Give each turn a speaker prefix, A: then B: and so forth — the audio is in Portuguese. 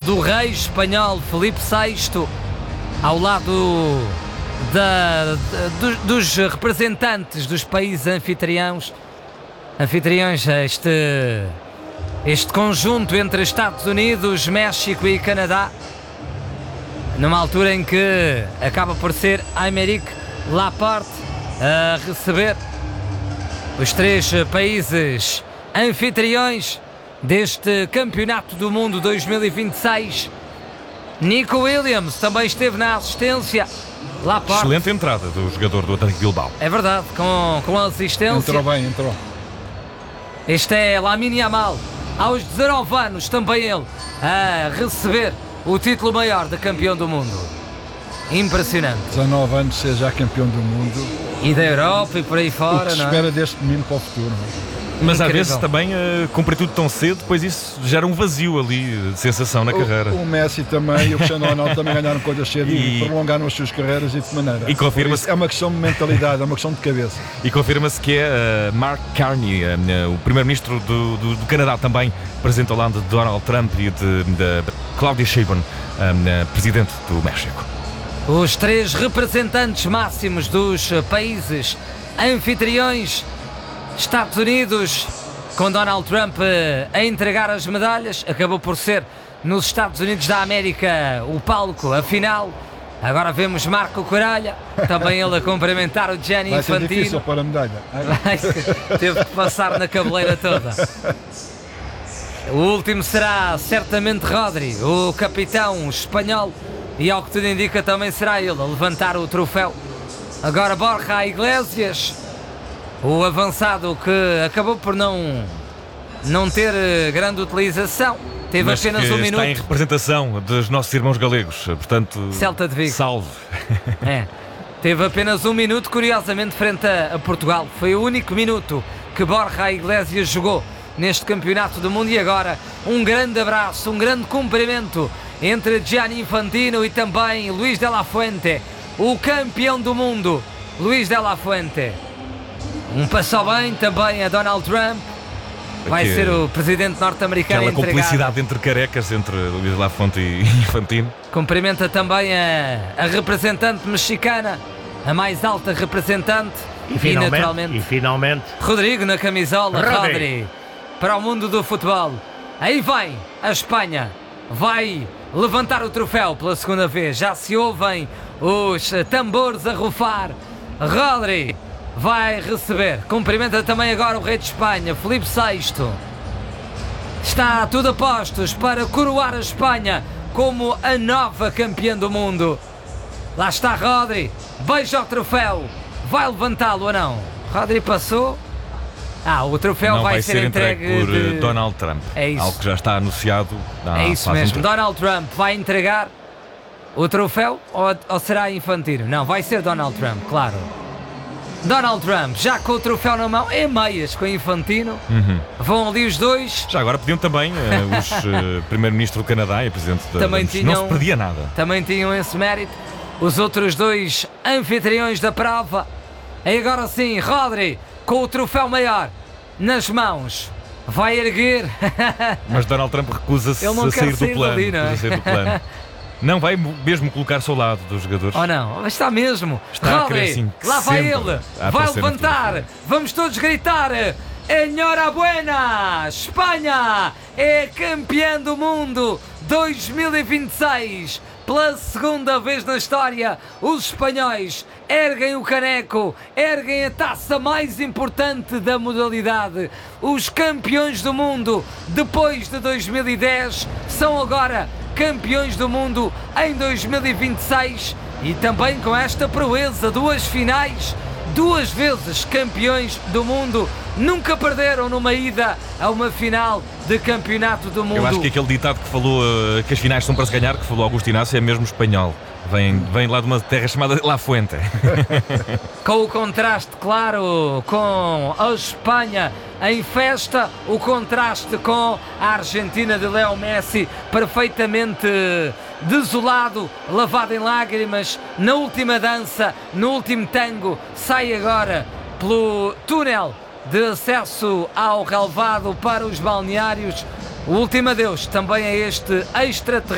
A: do rei espanhol Filipe VI, ao lado dos representantes dos países anfitriões, este conjunto entre Estados Unidos, México e Canadá, numa altura em que acaba por ser Aymeric Laporte a receber os 3 países anfitriões deste Campeonato do Mundo 2026. Nico Williams também esteve na assistência. Laporte.
B: Excelente entrada do jogador do Atlético Bilbao.
A: É verdade, com a assistência.
C: Entrou bem, entrou.
A: Este é Lamine Yamal, aos 19 anos, também ele a receber o título maior de campeão do mundo. Impressionante.
C: 19 anos, ser já campeão do mundo.
A: E da Europa e por aí
C: O
A: fora,
C: que se
A: não é?
C: espera deste menino para o futuro, não é?
B: Mas às
A: Incrível.
B: vezes também cumprir tudo tão cedo, depois isso gera um vazio ali de sensação na carreira.
C: O Messi também e o Cristiano Ronaldo também ganharam coisas cedo e
B: E-
C: prolongaram as suas carreiras e de maneira.
B: E confirma-se-
C: Por isso é uma questão de mentalidade, é uma questão de cabeça.
B: E confirma-se que é Mark Carney, o primeiro-ministro do Canadá, também presente ao lado de Donald Trump e de Claudia Sheinbaum, presidente do México.
A: Os 3 representantes máximos dos países anfitriões, Estados Unidos, com Donald Trump a entregar as medalhas. Acabou por ser nos Estados Unidos da América o palco, a final. Agora vemos Marco Coralha, também ele a cumprimentar o Gianni
C: Vai ser difícil
A: Infantino.
C: para a medalha.
A: Teve que passar na cabeleira toda. O último será certamente Rodri, o capitão espanhol, e ao que tudo indica também será ele a levantar o troféu. Agora Borja Iglesias, o avançado que acabou por não ter grande utilização. Teve
B: Mas
A: apenas
B: que
A: um
B: está em
A: minuto.
B: representação dos nossos irmãos galegos, portanto,
A: Celta de Vigo.
B: salve.
A: É. Teve apenas um minuto, curiosamente, frente a Portugal. Foi o único minuto que Borja Iglesias jogou neste Campeonato do Mundo. E agora um grande abraço, um grande cumprimento entre Gianni Infantino e também Luís de la Fuente, o campeão do mundo, Luís de la Fuente. Um passou bem também a Donald Trump. Vai
B: Que-
A: ser o presidente norte-americano a
B: Aquela
A: entregar.
B: complicidade entre carecas, entre Luís Lafonte e Infantino.
A: Cumprimenta também a representante mexicana, a mais alta representante.
D: E finalmente,
A: Rodrigo na camisola,
D: Rodri.
A: Rodri, para o mundo do futebol. Aí vem a Espanha, vai levantar o troféu pela segunda vez. Já se ouvem os tambores a rufar. Rodri vai receber. Cumprimenta também agora o rei de Espanha, Filipe VI. Está tudo a postos para coroar a Espanha como a nova campeã do mundo. Lá está Rodri, beija o troféu. Vai levantá-lo ou não? Rodri passou. O troféu
B: Não
A: vai ser entregue
B: por
A: de...
B: Donald Trump.
A: É isso.
B: Algo que já está anunciado.
A: É isso mesmo. Donald Trump vai entregar o troféu ou será Infantino? Não, vai ser Donald Trump, claro. Donald Trump, já com o troféu na mão, em meias com Infantino. Vão ali os dois.
B: Já agora pediam também os primeiro-ministro do Canadá e presidente da
A: Também
B: Não
A: tinham-
B: se perdia nada.
A: Também tinham esse mérito. Os outros 2 anfitriões da prova. E agora sim, Rodri, com o troféu maior nas mãos, vai erguer.
B: Mas Donald Trump recusa-se
A: Ele não
B: a
A: quer
B: sair do
A: sair
B: plano.
A: dali, não é?
B: recusa-se a sair do plano. Não vai mesmo colocar-se ao lado dos jogadores.
A: Ou não? Mas está mesmo.
B: Está a querer,
A: Rodri,
B: sim,
A: lá vai
B: sempre
A: ele.
B: a
A: Vai
B: aparecer no
A: levantar. Vamos todos gritar. Enhorabuena! Espanha é campeã do mundo 2026. Pela segunda vez na história, os espanhóis erguem o caneco, erguem a taça mais importante da modalidade. Os campeões do mundo, depois de 2010, são agora campeões do mundo em 2026 e também com esta proeza, 2 finais, 2 vezes campeões do mundo. Nunca perderam numa ida a uma final de campeonato do mundo.
B: Eu acho que aquele ditado que falou que as finais são para se ganhar, que falou Augusto Inácio, é mesmo espanhol. Vem lá de uma terra chamada La Fuente.
A: Com o contraste claro com a Espanha em festa, o contraste com a Argentina de Leo Messi, perfeitamente desolado, lavado em lágrimas, na última dança, no último tango, sai agora pelo túnel de acesso ao relvado para os balneários. O último adeus também a este extraterrestre.